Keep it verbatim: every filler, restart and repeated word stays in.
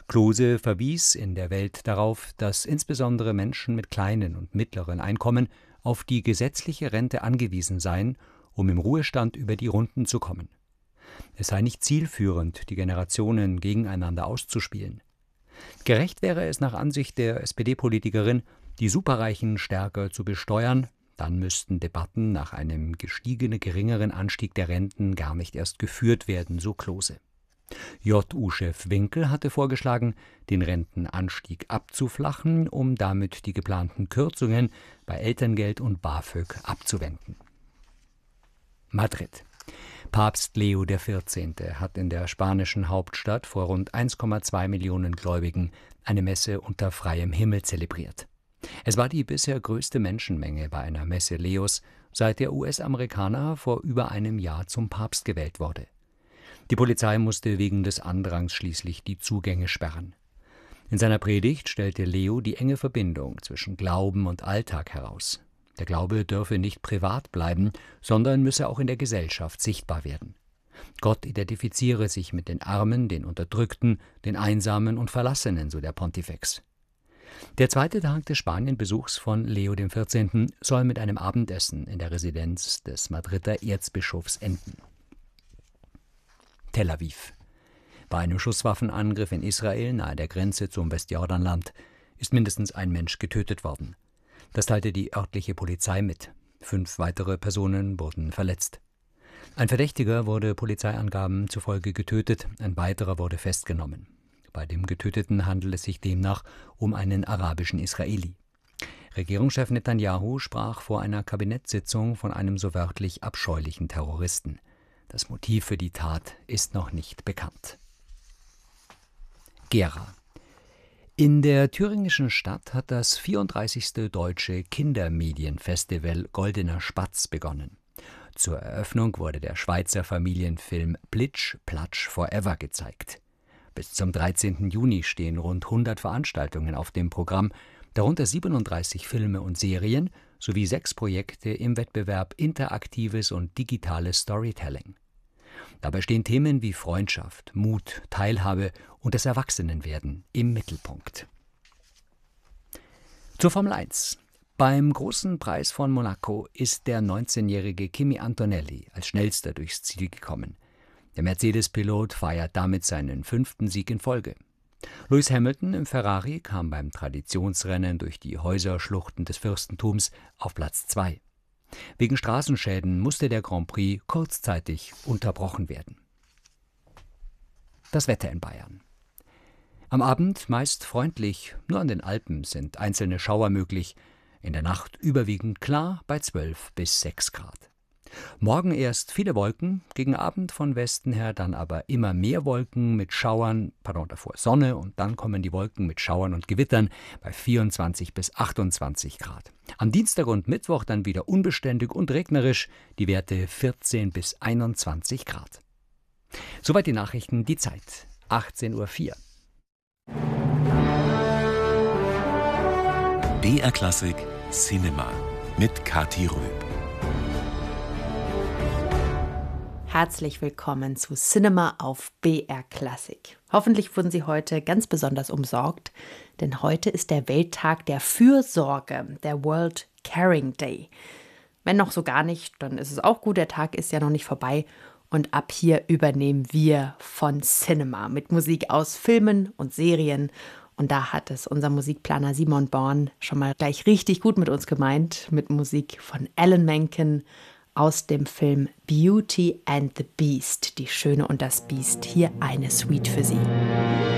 Klose verwies in der Welt darauf, dass insbesondere Menschen mit kleinen und mittleren Einkommen auf die gesetzliche Rente angewiesen seien, um im Ruhestand über die Runden zu kommen. Es sei nicht zielführend, die Generationen gegeneinander auszuspielen. Gerecht wäre es nach Ansicht der S P D-Politikerin, die Superreichen stärker zu besteuern, dann müssten Debatten nach einem gestiegenen geringeren Anstieg der Renten gar nicht erst geführt werden, so Klose. J U-Chef Winkel hatte vorgeschlagen, den Rentenanstieg abzuflachen, um damit die geplanten Kürzungen bei Elterngeld und BAföG abzuwenden. Madrid. Papst Leo der Vierzehnte hat in der spanischen Hauptstadt vor rund eins Komma zwei Millionen Gläubigen eine Messe unter freiem Himmel zelebriert. Es war die bisher größte Menschenmenge bei einer Messe Leos, seit der U S-Amerikaner vor über einem Jahr zum Papst gewählt wurde. Die Polizei musste wegen des Andrangs schließlich die Zugänge sperren. In seiner Predigt stellte Leo die enge Verbindung zwischen Glauben und Alltag heraus. Der Glaube dürfe nicht privat bleiben, sondern müsse auch in der Gesellschaft sichtbar werden. Gott identifiziere sich mit den Armen, den Unterdrückten, den Einsamen und Verlassenen, so der Pontifex. Der zweite Tag des Spanienbesuchs von Leo dem Vierzehnten soll mit einem Abendessen in der Residenz des Madrider Erzbischofs enden. Tel Aviv. Bei einem Schusswaffenangriff in Israel nahe der Grenze zum Westjordanland ist mindestens ein Mensch getötet worden. Das teilte die örtliche Polizei mit. Fünf weitere Personen wurden verletzt. Ein Verdächtiger wurde Polizeiangaben zufolge getötet, ein weiterer wurde festgenommen. Bei dem Getöteten handelt es sich demnach um einen arabischen Israeli. Regierungschef Netanyahu sprach vor einer Kabinettssitzung von einem so wörtlich abscheulichen Terroristen. Das Motiv für die Tat ist noch nicht bekannt. Gera. In der thüringischen Stadt hat das vierunddreißigste Deutsche Kindermedienfestival Goldener Spatz begonnen. Zur Eröffnung wurde der Schweizer Familienfilm Plitsch, Platsch, Forever gezeigt. Bis zum dreizehnten Juni stehen rund hundert Veranstaltungen auf dem Programm, darunter siebenunddreißig Filme und Serien sowie sechs Projekte im Wettbewerb Interaktives und Digitales Storytelling. Dabei stehen Themen wie Freundschaft, Mut, Teilhabe und das Erwachsenenwerden im Mittelpunkt. Zur Formel eins. Beim Großen Preis von Monaco ist der neunzehnjährige Kimi Antonelli als Schnellster durchs Ziel gekommen. Der Mercedes-Pilot feiert damit seinen fünften Sieg in Folge. Lewis Hamilton im Ferrari kam beim Traditionsrennen durch die Häuserschluchten des Fürstentums auf Platz zwei. Wegen Straßenschäden musste der Grand Prix kurzzeitig unterbrochen werden. Das Wetter in Bayern. Am Abend meist freundlich, nur an den Alpen sind einzelne Schauer möglich, in der Nacht überwiegend klar bei zwölf bis sechs Grad. Morgen erst viele Wolken, gegen Abend von Westen her dann aber immer mehr Wolken mit Schauern, pardon, davor Sonne und dann kommen die Wolken mit Schauern und Gewittern bei vierundzwanzig bis achtundzwanzig Grad. Am Dienstag und Mittwoch dann wieder unbeständig und regnerisch, die Werte vierzehn bis einundzwanzig Grad. Soweit die Nachrichten, die Zeit, achtzehn Uhr vier. B R Klassik Cinema mit Kathi Röb. Herzlich willkommen zu Cinema auf B R Klassik. Hoffentlich wurden Sie heute ganz besonders umsorgt, denn heute ist der Welttag der Fürsorge, der World Caring Day. Wenn noch so gar nicht, dann ist es auch gut, der Tag ist ja noch nicht vorbei und ab hier übernehmen wir von Cinema mit Musik aus Filmen und Serien. Und da hat es unser Musikplaner Simon Born schon mal gleich richtig gut mit uns gemeint, mit Musik von Alan Menken aus dem Film Beauty and the Beast, die Schöne und das Biest. Hier eine Suite für Sie.